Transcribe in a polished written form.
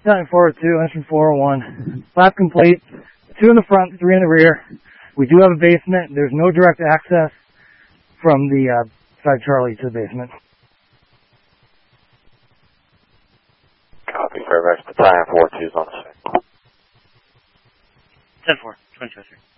10-4-2, engine 401. Lap complete. 2 in the front, 3 in the rear. We do have a basement. There's no direct access from the side Charlie to the basement. Copy, Fairfax Battalion 4-2 is on the scene. 10-4, 22-3.